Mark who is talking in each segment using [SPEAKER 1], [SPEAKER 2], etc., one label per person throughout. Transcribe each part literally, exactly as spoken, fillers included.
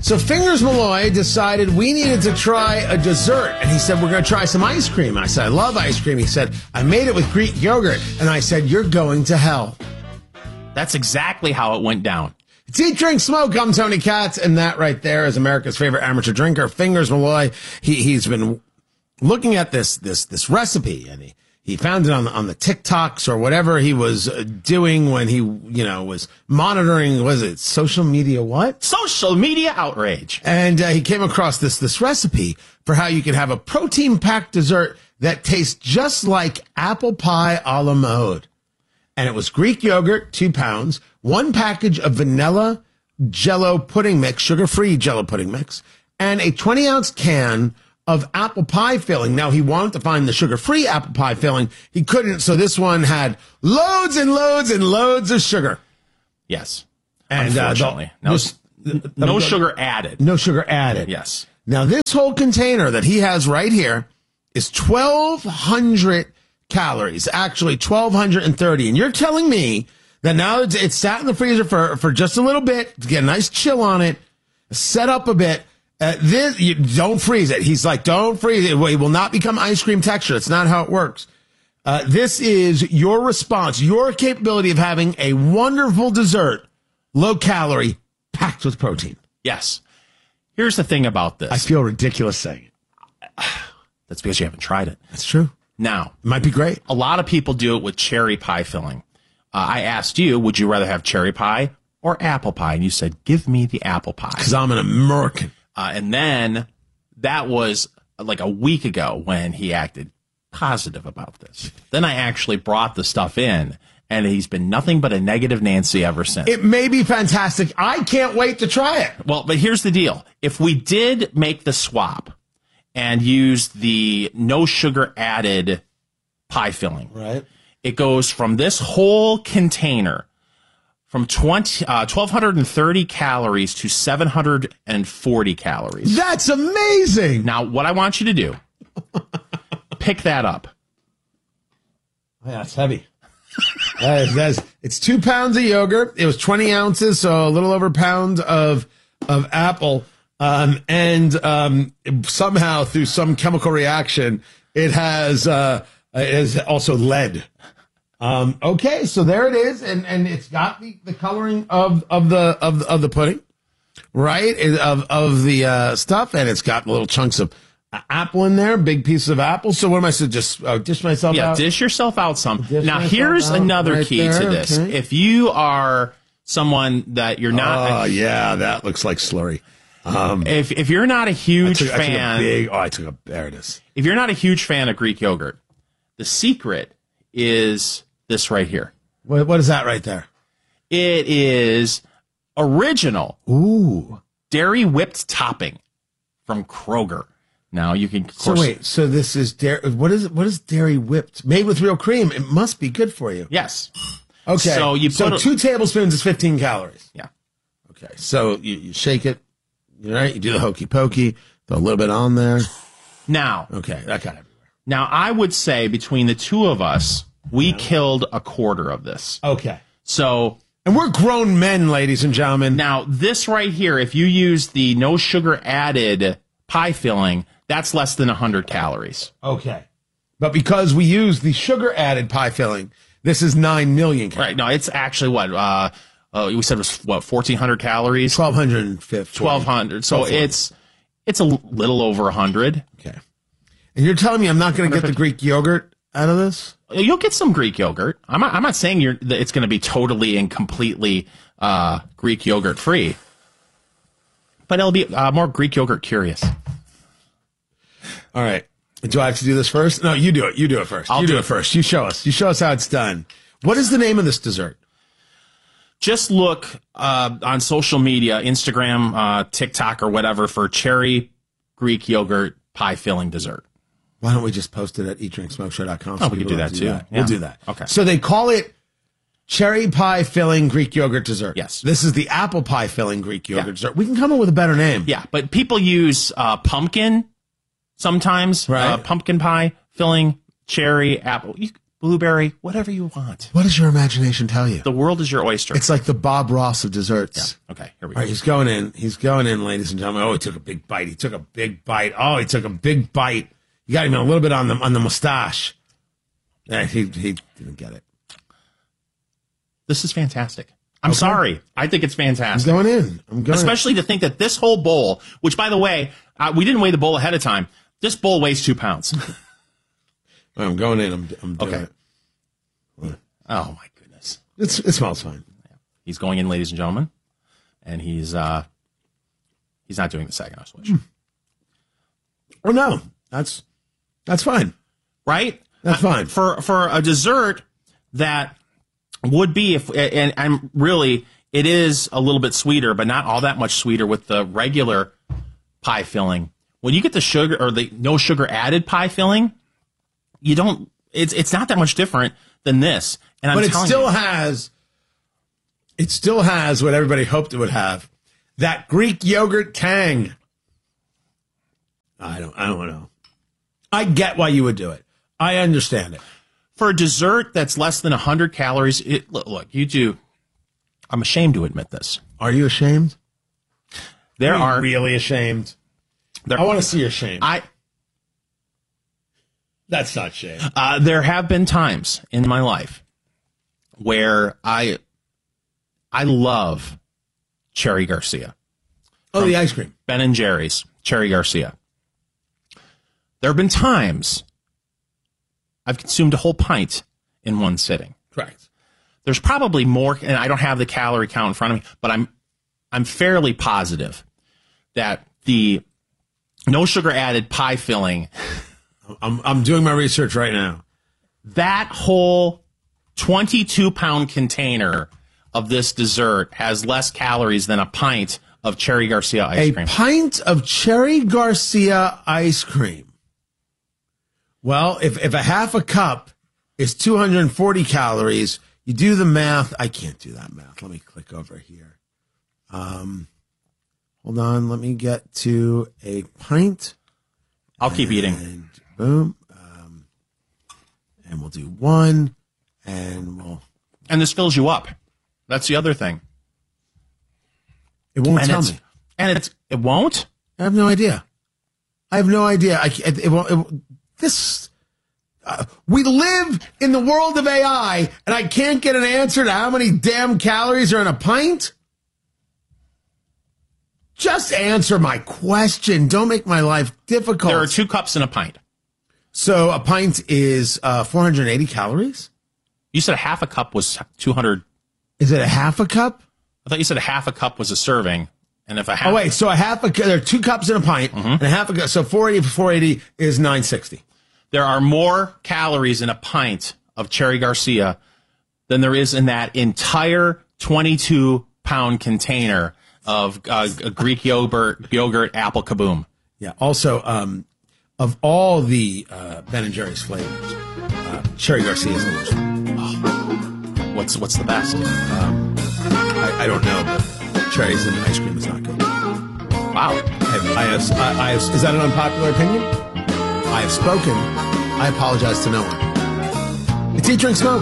[SPEAKER 1] So Fingers Malloy decided we needed to try a dessert. And he said, we're going to try some ice cream. I said, I love ice cream. He said, I made it with Greek yogurt. And I said, you're going to hell.
[SPEAKER 2] That's exactly how it went down.
[SPEAKER 1] It's Eat, Drink, Smoke. I'm Tony Katz. And that right there is America's favorite amateur drinker, Fingers Malloy. He, he's been looking at this, this, this recipe, and he, he found it on the, on the TikToks or whatever he was doing when he, you know, was monitoring, was it social media what?
[SPEAKER 2] Social media outrage.
[SPEAKER 1] And uh, he came across this, this recipe for how you can have a protein-packed dessert that tastes just like apple pie a la mode. And it was Greek yogurt, two pounds, one package of vanilla Jell-O pudding mix, sugar-free Jell-O pudding mix, and a twenty-ounce can of apple pie filling. Now, he wanted to find the sugar-free apple pie filling. He couldn't, so this one had loads and loads and loads of sugar.
[SPEAKER 2] Yes.
[SPEAKER 1] And,
[SPEAKER 2] unfortunately.
[SPEAKER 1] Uh,
[SPEAKER 2] no,
[SPEAKER 1] this,
[SPEAKER 2] no
[SPEAKER 1] uh,
[SPEAKER 2] sugar added.
[SPEAKER 1] No sugar added.
[SPEAKER 2] Yes.
[SPEAKER 1] Now, this whole container that he has right here is twelve hundred calories. Actually, twelve thirty. And you're telling me that now it's, it's sat in the freezer for, for just a little bit to get a nice chill on it, set up a bit. Uh, this, you don't freeze it. He's like, don't freeze it. It will not become ice cream texture. It's not how it works. Uh, this is your response, your capability of having a wonderful dessert, low calorie, packed with protein.
[SPEAKER 2] Yes. Here's the thing about this.
[SPEAKER 1] I feel ridiculous saying it.
[SPEAKER 2] That's because you haven't tried it.
[SPEAKER 1] That's true.
[SPEAKER 2] Now,
[SPEAKER 1] it might be great.
[SPEAKER 2] A lot of people do it with cherry pie filling. Uh, I asked you, would you rather have cherry pie or apple pie? And you said, give me the apple pie.
[SPEAKER 1] Because I'm an American.
[SPEAKER 2] Uh, and then that was like a week ago when he acted positive about this. Then I actually brought the stuff in, and he's been nothing but a negative Nancy ever since.
[SPEAKER 1] It may be fantastic. I can't wait to try it.
[SPEAKER 2] Well, but here's the deal. If we did make the swap and use the no sugar added pie filling,
[SPEAKER 1] right?
[SPEAKER 2] It goes from this whole container from twenty, uh, twelve thirty calories to seven hundred forty calories.
[SPEAKER 1] That's amazing.
[SPEAKER 2] Now, what I want you to do, pick that up.
[SPEAKER 1] Oh, yeah, it's heavy. that is, that is, it's two pounds of yogurt. It was twenty ounces, so a little over a pound of of apple. Um, and um, somehow, through some chemical reaction, it has uh, it is also lead. Um, okay, so there it is, and, and it's got the, the coloring of, of the of of the pudding, right? Of of the uh, stuff, and it's got little chunks of apple in there, big pieces of apple. So what am I supposed to just uh, dish myself
[SPEAKER 2] yeah,
[SPEAKER 1] out?
[SPEAKER 2] Yeah, dish yourself out some.
[SPEAKER 1] Dish
[SPEAKER 2] now here's another
[SPEAKER 1] right
[SPEAKER 2] key
[SPEAKER 1] there,
[SPEAKER 2] to this:
[SPEAKER 1] okay.
[SPEAKER 2] If you are someone that you're not,
[SPEAKER 1] oh yeah, that looks like slurry. Um,
[SPEAKER 2] if if you're not a huge
[SPEAKER 1] I took,
[SPEAKER 2] fan,
[SPEAKER 1] I took a big, oh, I took a there it is.
[SPEAKER 2] If you're not a huge fan of Greek yogurt, the secret is this right here.
[SPEAKER 1] What, what is that right there?
[SPEAKER 2] It is original
[SPEAKER 1] Ooh.
[SPEAKER 2] dairy whipped topping from Kroger. Now you can, of
[SPEAKER 1] So
[SPEAKER 2] course,
[SPEAKER 1] wait, so this is dairy. What is it? What is dairy whipped? Made with real cream. It must be good for you.
[SPEAKER 2] yes.
[SPEAKER 1] Okay.
[SPEAKER 2] So you
[SPEAKER 1] so
[SPEAKER 2] put a-
[SPEAKER 1] two tablespoons is fifteen calories.
[SPEAKER 2] Yeah.
[SPEAKER 1] Okay. So you, you shake it. You right. You do the hokey pokey. Throw a little bit on there.
[SPEAKER 2] Now,
[SPEAKER 1] Okay. That got everywhere.
[SPEAKER 2] now I would say between the two of us, we killed a quarter of this.
[SPEAKER 1] Okay.
[SPEAKER 2] So
[SPEAKER 1] And we're grown men, ladies and gentlemen.
[SPEAKER 2] now this right here, if you use the no sugar added pie filling, that's less than one hundred calories.
[SPEAKER 1] Okay. But because we use the sugar added pie filling, this is nine million calories.
[SPEAKER 2] Right. No, it's actually what? Uh, uh, we said it was what, fourteen hundred calories?
[SPEAKER 1] twelve fifty.
[SPEAKER 2] twelve hundred. So
[SPEAKER 1] twelve hundred.
[SPEAKER 2] it's it's a little over one hundred.
[SPEAKER 1] Okay. And you're telling me I'm not going to get the Greek yogurt out of this?
[SPEAKER 2] You'll get some Greek yogurt. I'm not, I'm not saying you're, that it's going to be totally and completely uh, Greek yogurt free, but it'll be uh, more Greek yogurt curious.
[SPEAKER 1] All right. Do I have to do this first? No, you do it. You do it first.
[SPEAKER 2] I'll
[SPEAKER 1] you do,
[SPEAKER 2] do
[SPEAKER 1] it
[SPEAKER 2] it.
[SPEAKER 1] first. You show us. You show us how it's done. What is the name of this dessert?
[SPEAKER 2] Just look uh, on social media, Instagram, uh, TikTok, or whatever for cherry Greek yogurt pie filling dessert.
[SPEAKER 1] Why don't we just post it at eat drink smoke show dot com?
[SPEAKER 2] Oh, we could do that, too. Yeah.
[SPEAKER 1] We'll do that.
[SPEAKER 2] Okay.
[SPEAKER 1] So they call it cherry pie filling Greek yogurt dessert.
[SPEAKER 2] Yes.
[SPEAKER 1] This is the apple pie filling Greek yogurt
[SPEAKER 2] Yeah.
[SPEAKER 1] dessert. We can come up with a better name.
[SPEAKER 2] Yeah, but people use uh, pumpkin sometimes.
[SPEAKER 1] Right.
[SPEAKER 2] Uh, pumpkin pie filling, cherry, apple. You, blueberry, whatever you want.
[SPEAKER 1] What does your imagination tell you?
[SPEAKER 2] The world is your oyster.
[SPEAKER 1] It's like the Bob Ross of desserts.
[SPEAKER 2] Yeah. Okay, here we
[SPEAKER 1] All
[SPEAKER 2] go.
[SPEAKER 1] right, he's going in. He's going in, ladies and gentlemen. Oh, he took a big bite. He took a big bite. Oh, he took a big bite. You got him a little bit on the on the mustache. Yeah, he he didn't get it.
[SPEAKER 2] This is fantastic. I'm
[SPEAKER 1] Okay.
[SPEAKER 2] sorry. I think it's
[SPEAKER 1] I'm
[SPEAKER 2] fantastic.
[SPEAKER 1] going in. I'm going
[SPEAKER 2] Especially to think that this whole bowl, which, by the way, uh, we didn't weigh the bowl ahead of time. This bowl weighs two pounds.
[SPEAKER 1] in. I'm going in. I'm, I'm doing
[SPEAKER 2] Okay.
[SPEAKER 1] it.
[SPEAKER 2] Oh, my goodness.
[SPEAKER 1] It's, it smells fine.
[SPEAKER 2] He's going in, ladies and gentlemen, and he's uh, he's not doing the Saginaw switch.
[SPEAKER 1] Oh, no. That's that's fine.
[SPEAKER 2] Right?
[SPEAKER 1] That's
[SPEAKER 2] Uh,
[SPEAKER 1] fine.
[SPEAKER 2] For, for a dessert that would be, if and I'm really, it is a little bit sweeter, but not all that much sweeter with the regular pie filling. When you get the sugar or the no sugar added pie filling, you don't, it's it's not that much different than this. And I'm
[SPEAKER 1] But it
[SPEAKER 2] telling
[SPEAKER 1] still
[SPEAKER 2] you,
[SPEAKER 1] has, it still has what everybody hoped it would have. That Greek yogurt tang. I don't, I don't know. I get why you would do it. I understand it.
[SPEAKER 2] for a dessert that's less than one hundred calories, it, look, look, you do, I'm ashamed to admit this.
[SPEAKER 1] Are you ashamed?
[SPEAKER 2] There
[SPEAKER 1] Are you
[SPEAKER 2] are,
[SPEAKER 1] really ashamed?
[SPEAKER 2] there,
[SPEAKER 1] I want to see your shame.
[SPEAKER 2] I,
[SPEAKER 1] That's not shame.
[SPEAKER 2] Uh, there have been times in my life where I I love Cherry Garcia.
[SPEAKER 1] Oh, the ice cream.
[SPEAKER 2] Ben and Jerry's Cherry Garcia. There have been times I've consumed a whole pint in one sitting.
[SPEAKER 1] Correct.
[SPEAKER 2] There's probably more, and I don't have the calorie count in front of me, but I'm I'm fairly positive that the no sugar added pie filling,
[SPEAKER 1] I'm I'm doing my research right now.
[SPEAKER 2] that whole twenty-two pound container of this dessert has less calories than a pint of Cherry Garcia ice
[SPEAKER 1] A
[SPEAKER 2] cream.
[SPEAKER 1] pint of Cherry Garcia ice cream. Well, if if a half a cup is two hundred forty calories, you do the math. I can't do that math. Let me click over here. Um, hold on. Let me get to a pint.
[SPEAKER 2] I'll keep eating.
[SPEAKER 1] And boom. Um, and we'll do one. And we'll.
[SPEAKER 2] And this fills you up. That's the other thing.
[SPEAKER 1] It won't
[SPEAKER 2] And
[SPEAKER 1] tell
[SPEAKER 2] it's,
[SPEAKER 1] me.
[SPEAKER 2] and it's, it won't?
[SPEAKER 1] I have no idea. I have no idea. I can't, it won't, it won't, this. Uh, we live in the world of A I, and I can't get an answer to how many damn calories are in a pint. Just answer my question. Don't make my life difficult.
[SPEAKER 2] There are two cups in a pint.
[SPEAKER 1] So a pint is uh, four hundred eighty calories.
[SPEAKER 2] You said half a cup was two hundred.
[SPEAKER 1] Is it a half a cup?
[SPEAKER 2] I thought you said a half a cup was a serving. And if a half.
[SPEAKER 1] Oh wait, so a half a there are two cups in a pint,
[SPEAKER 2] Mm-hmm.
[SPEAKER 1] and a half a cup. So four eighty for four eighty is nine sixty.
[SPEAKER 2] There are more calories in a pint of Cherry Garcia than there is in that entire twenty-two pound container of uh, Greek yogurt, yogurt apple kaboom.
[SPEAKER 1] Yeah. Also, um, of all the uh, Ben and Jerry's flavors, uh, Cherry Garcia is the worst.
[SPEAKER 2] What's what's the best?
[SPEAKER 1] I, I don't know, but cherries in ice cream is not good.
[SPEAKER 2] Wow.
[SPEAKER 1] I have, I have, I, I have, is that an unpopular opinion? I have spoken. I apologize to no one. It's Eat, Drink, Smoke.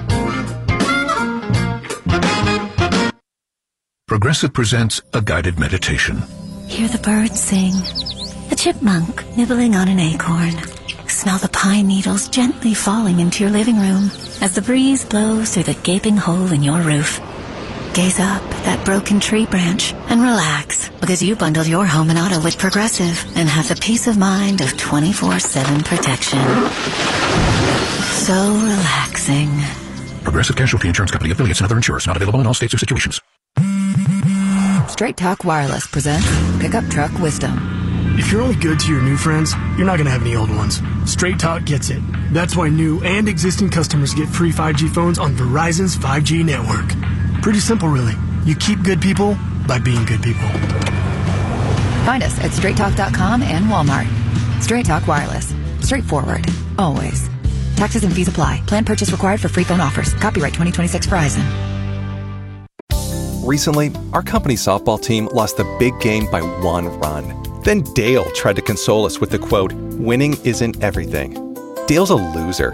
[SPEAKER 3] Progressive presents a guided meditation.
[SPEAKER 4] Hear the birds sing. A chipmunk nibbling on an acorn. Smell the pine needles gently falling into your living room as the breeze blows through the gaping hole in your roof. Gaze up at that broken tree branch and relax because you bundled your home and auto with Progressive and have the peace of mind of twenty-four seven protection. So relaxing.
[SPEAKER 3] Progressive Casualty Insurance Company affiliates and other insurers not available in all states or situations.
[SPEAKER 5] Straight Talk Wireless presents Pickup Truck Wisdom.
[SPEAKER 6] If you're only good to your new friends, you're not going to have any old ones. Straight Talk gets it. That's why new and existing customers get free five G phones on Verizon's five G network. Pretty simple, really. You keep good people by being good people.
[SPEAKER 5] Find us at straight talk dot com and Walmart. Straight Talk Wireless. Straightforward. Always. Taxes and fees apply. Plan purchase required for free phone offers. Copyright twenty twenty-six Verizon.
[SPEAKER 7] Recently, our company softball team lost the big game by one run. Then Dale tried to console us with the quote, "Winning isn't everything." Dale's a loser.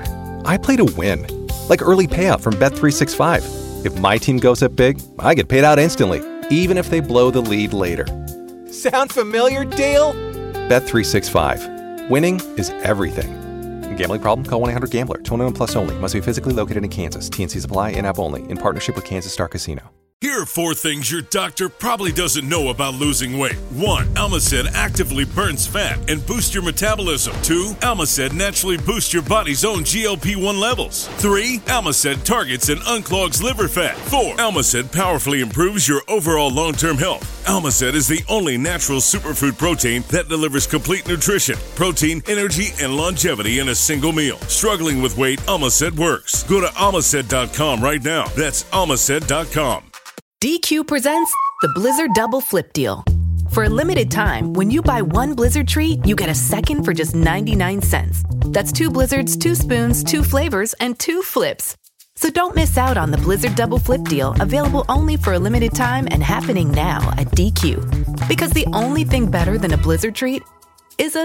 [SPEAKER 7] I play to win. Like early payout from Bet three sixty-five. If my team goes up big, I get paid out instantly, even if they blow the lead later. Sound familiar, Dale? Bet three sixty-five. Winning is everything. Gambling problem? Call one eight hundred gambler. twenty-one plus only. Must be physically located in Kansas. T N Cs apply. In-app only. In partnership with Kansas Star Casino.
[SPEAKER 8] Here are four things your doctor probably doesn't know about losing weight. One, Almacid actively burns fat and boosts your metabolism. Two, Almacid naturally boosts your body's own G L P one levels. Three, Almacid targets and unclogs liver fat. Four, Almacid powerfully improves your overall long-term health. Almacid is the only natural superfood protein that delivers complete nutrition, protein, energy, and longevity in a single meal. Struggling with weight, Almacid works. Go to almacid dot com right now. That's almacid dot com.
[SPEAKER 9] D Q presents the Blizzard Double Flip Deal. For a limited time, when you buy one Blizzard treat, you get a second for just ninety-nine cents. That's two Blizzards, two spoons, two flavors, and two flips. So don't miss out on the Blizzard Double Flip Deal, available only for a limited time and happening now at D Q. Because the only thing better than a Blizzard treat is a